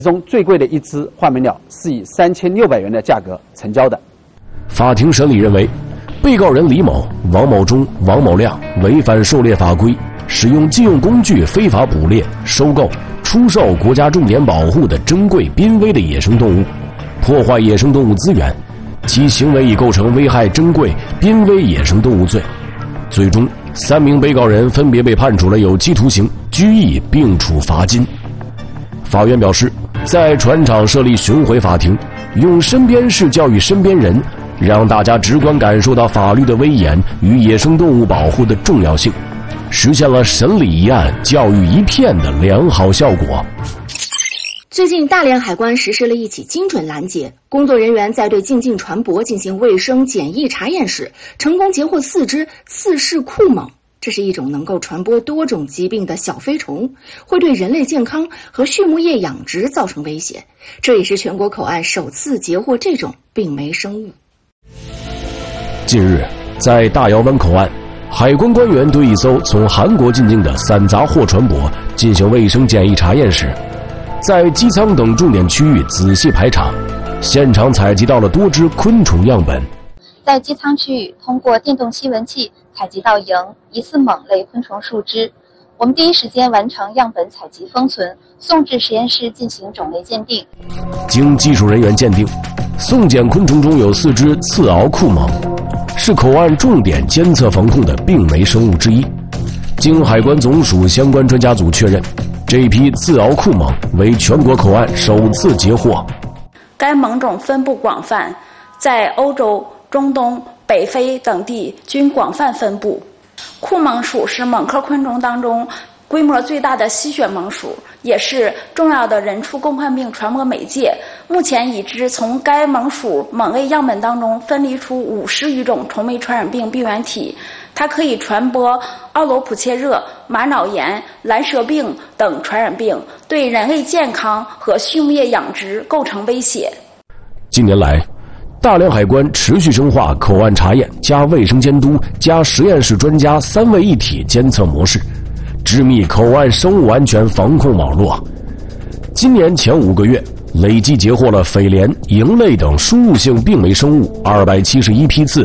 其中最贵的一只画眉鸟是以3600元的价格成交的。 法庭审理认为，被告人李某、王某忠、王某亮违反狩猎法规，使用禁用工具非法捕猎、收购、出售国家重点保护的珍贵濒危的野生动物，破坏野生动物资源，其行为已构成危害珍贵濒危野生动物罪。最终，3名被告人分别被判处了有期徒刑、拘役并处罚金。法院表示，在船厂设立巡回法庭，用身边事教育身边人，让大家直观感受到法律的威严与野生动物保护的重要性，实现了审理一案教育一片的良好效果。 最近，大连海关实施了一起精准拦截，工作人员在对进境船舶进行卫生检疫查验时，成功截获4只刺氏库猛。这是一种能够传播多种疾病的小飞虫，会对人类健康和畜牧业养殖造成威胁。这也是全国口岸首次截获这种病媒生物。 近日，在大窑湾口岸，海关官员对一艘从韩国进境的散杂货船舶进行卫生检疫查验时，在机舱等重点区域仔细排查，现场采集到了多只昆虫样本。 在机舱区域，通过电动吸闻器采集到蝇、疑似猛类昆虫数只。我们第一时间完成样本采集封存，送至实验室进行种类鉴定。 经技术人员鉴定，送检昆虫中有4只刺螯库猛，是口岸重点监测防控的病媒生物之一。经海关总署相关专家组确认，这一批刺螯库猛为全国口岸首次截获。 该猛种分布广泛，在欧洲、中东、北非等地均广泛分布。库猛属是猛科昆虫当中规模最大的吸血猛属，也是重要的人畜共患病传播媒介。目前已知从该猛属猛类样本当中分离出50余种虫媒传染病病原体，它可以传播奥罗普切热、玛瑙炎、蓝蛇病等传染病，对人类健康和畜牧业养殖构成威胁。 近年来，大连海关持续深化口岸查验加卫生监督加实验室专家3位一体监测模式，致密口岸生物安全防控网络。今年前5个月，累计截获了匪莲、蝇类等输入性病媒生物271批次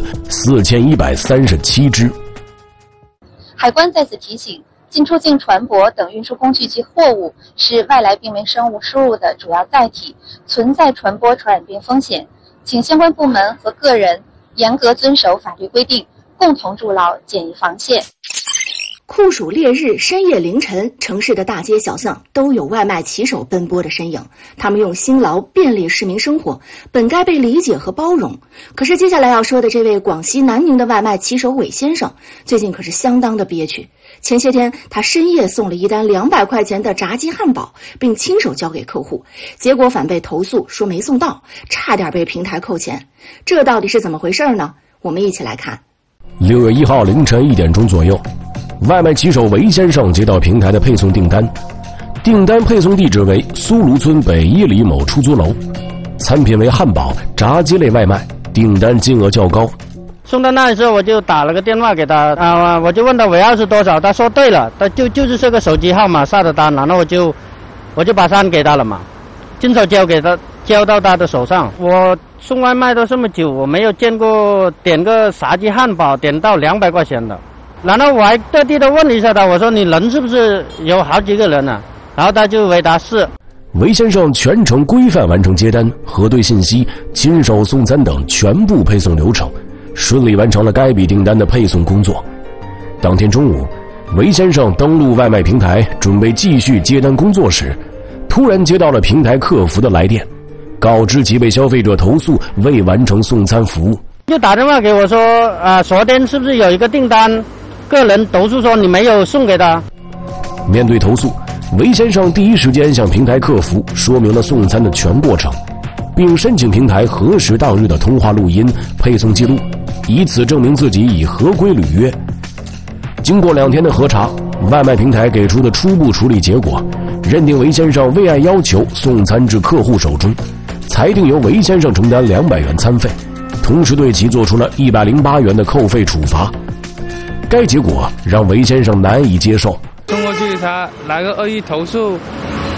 ，4137只。 海关在此提醒，进出境船舶等运输工具及货物是外来病媒生物输入的主要载体，存在传播传染病风险，请相关部门和个人严格遵守法律规定，共同筑牢检疫防线。 酷暑烈日，深夜凌晨，城市的大街小巷都有外卖骑手奔波的身影。他们用辛劳便利市民生活，本该被理解和包容。可是接下来要说的这位广西南宁的外卖骑手韦先生，最近可是相当的憋屈。前些天，他深夜送了一单200块钱的炸鸡汉堡，并亲手交给客户，结果反被投诉说没送到，差点被平台扣钱。这到底是怎么回事呢？我们一起来看。 6月1号凌晨1点钟左右，外卖骑手韦先生接到平台的配送订单，订单配送地址为苏卢村北1里某出租楼，餐品为汉堡、炸鸡类外卖，订单金额较高。 送到那的时候，我就打了个电话给他，我就问他尾号是多少，他说对了，他就是这个手机号码下的单，然后我就把单给他了嘛，亲手交到他的手上。我送外卖都这么久，我没有见过点个炸鸡汉堡点到200块钱的。然后我还特地的问了一下他，我说你人是不是有好几个人呢？然后他就回答是。 韦先生全程规范完成接单、核对信息、亲手送餐等全部配送流程，顺利完成了该笔订单的配送工作。当天中午，韦先生登录外卖平台准备继续接单工作时，突然接到了平台客服的来电，告知其被消费者投诉未完成送餐服务。 就打电话给我说昨天是不是有一个订单，个人投诉说你没有送给他。 面对投诉，韦先生第一时间向平台客服说明了送餐的全过程，并申请平台核实当日的通话录音、配送记录，以此证明自己已合规履约。经过2天的核查，外卖平台给出的初步处理结果，认定韦先生未按要求送餐至客户手中，裁定由韦先生承担200元餐费，同时对其做出了108元的扣费处罚。该结果让韦先生难以接受。 送过去他来个恶意投诉，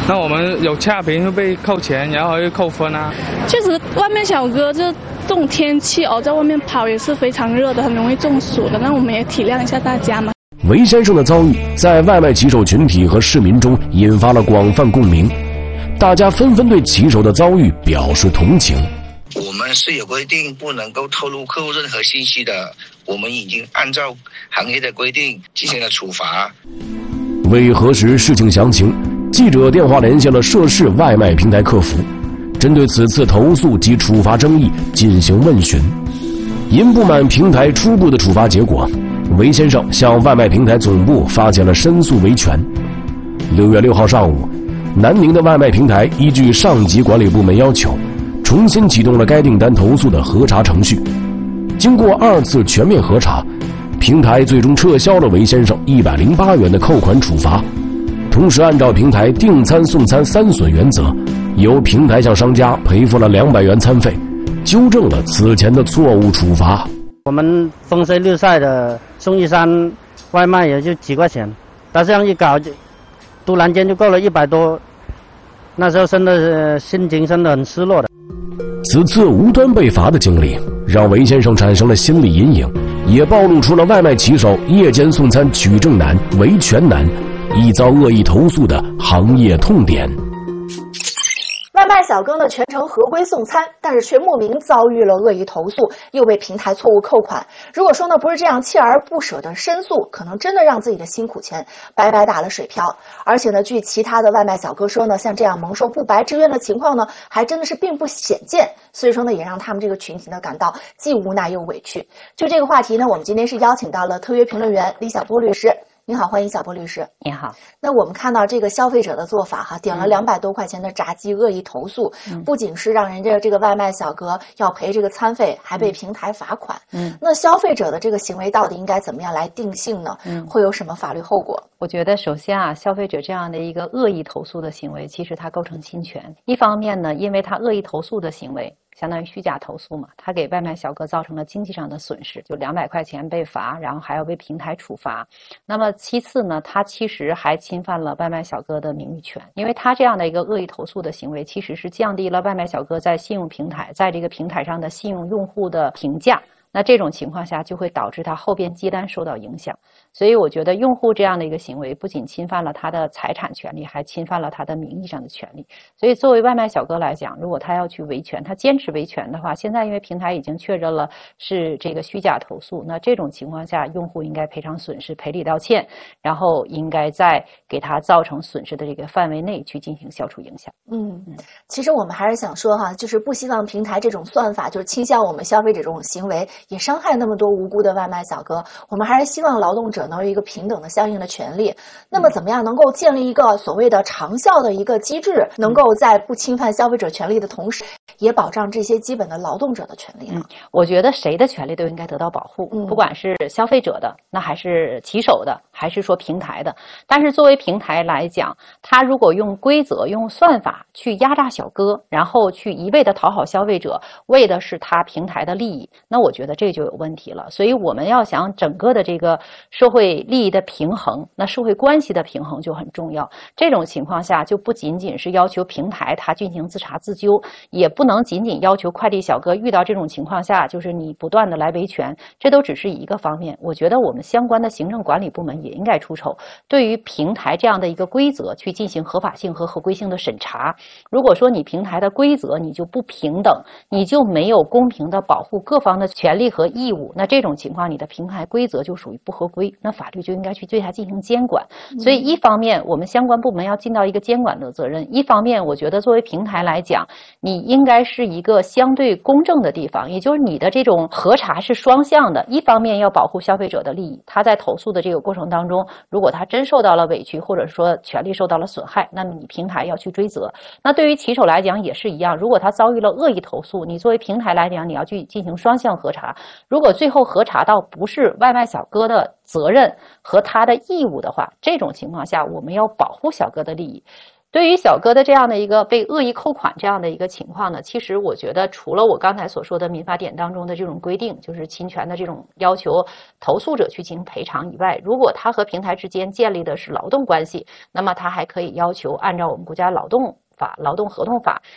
那我们有差评会被扣钱，然后会扣分啊。 确实，外卖小哥这种天气在外面跑也是非常热的，很容易中暑的。那我们也体谅一下大家嘛。 韦先生的遭遇在外卖骑手群体和市民中引发了广泛共鸣，大家纷纷对骑手的遭遇表示同情。 我们是有规定不能够透露客户任何信息的，我们已经按照行业的规定进行了处罚。 为核实事情详情，记者电话联系了涉事外卖平台客服，针对此次投诉及处罚争议进行问询。因不满平台初步的处罚结果，韦先生向外卖平台总部发起了申诉维权。6月6号上午，南宁的外卖平台依据上级管理部门要求，重新启动了该订单投诉的核查程序。经过2次全面核查，平台最终撤销了韦先生108元的扣款处罚，同时按照平台订餐送餐3损原则，由平台向商家赔付了200元餐费，纠正了此前的错误处罚。 我们风吹日晒的送一餐外卖也就几块钱，但这样一搞就突然间就够了100多，那时候真的是心情真的很失落的。 此次无端被罚的经历让韦先生产生了心理阴影，也暴露出了外卖骑手夜间送餐取证难、维权难，易遭恶意投诉的行业痛点。 外卖小哥呢全程合规送餐，但是却莫名遭遇了恶意投诉，又被平台错误扣款。如果说呢不是这样锲而不舍的申诉，可能真的让自己的辛苦钱白白打了水漂。而且呢，据其他的外卖小哥说呢，像这样蒙受不白之冤的情况呢，还真的是并不鲜见。所以说呢，也让他们这个群体呢感到既无奈又委屈。就这个话题呢，我们今天是邀请到了特约评论员李小波律师。你好，欢迎小波律师。 你好。 那我们看到这个消费者的做法点了200多块钱的炸鸡恶意投诉，不仅是让人家这个外卖小哥要赔这个餐费，还被平台罚款。那消费者的这个行为到底应该怎么样来定性呢？会有什么法律后果？ 我觉得首先消费者这样的一个恶意投诉的行为，其实它构成侵权。一方面呢，因为他恶意投诉的行为相当于虚假投诉嘛，他给外卖小哥造成了经济上的损失，就200块钱被罚，然后还要被平台处罚。那么其次呢，他其实还侵犯了外卖小哥的名誉权，因为他这样的一个恶意投诉的行为，其实是降低了外卖小哥在信用平台，在这个平台上的信用用户的评价。那这种情况下就会导致他后边接单受到影响。所以我觉得用户这样的一个行为不仅侵犯了他的财产权利，还侵犯了他的名义上的权利。所以作为外卖小哥来讲，如果他要去维权，他坚持维权的话，现在因为平台已经确认了是这个虚假投诉，那这种情况下用户应该赔偿损失，赔礼道歉，然后应该在给他造成损失的这个范围内去进行消除影响。 其实我们还是想说就是不希望平台这种算法就是倾向我们消费者这种行为也伤害那么多无辜的外卖小哥，我们还是希望劳动者能有一个平等的相应的权利。那么怎么样能够建立一个所谓的长效的一个机制，能够在不侵犯消费者权利的同时也保障这些基本的劳动者的权利呢？ 我觉得谁的权利都应该得到保护，不管是消费者的，那还是骑手的，还是说平台的。但是作为平台来讲，他如果用规则用算法去压榨小哥，然后去一味的讨好消费者，为的是他平台的利益，那我觉得这就有问题了。所以我们要想整个的这个社会利益的平衡，那社会关系的平衡就很重要。这种情况下就不仅仅是要求平台他进行自查自纠，也不能仅仅要求快递小哥遇到这种情况下就是你不断的来维权，这都只是一个方面。我觉得我们相关的行政管理部门也应该出手，对于平台这样的一个规则去进行合法性和合规性的审查。如果说你平台的规则你就不平等，你就没有公平的保护各方的权利和义务，那这种情况你的平台规则就属于不合规，那法律就应该去对它进行监管。所以一方面我们相关部门要尽到一个监管的责任，一方面我觉得作为平台来讲，你应该是一个相对公正的地方，也就是你的这种核查是双向的，一方面要保护消费者的利益，他在投诉的这个过程当中，如果他真受到了委屈或者说权利受到了损害，那么你平台要去追责。那对于骑手来讲也是一样，如果他遭遇了恶意投诉，你作为平台来讲你要去进行双向核查，如果最后核查到不是外卖小哥的责任和他的义务的话，这种情况下我们要保护小哥的利益。 对于小哥的这样的一个被恶意扣款这样的一个情况呢，其实我觉得除了我刚才所说的民法典当中的这种规定，就是侵权的这种要求投诉者去进行赔偿以外，如果他和平台之间建立的是劳动关系，那么他还可以要求按照我们国家劳动法、劳动合同法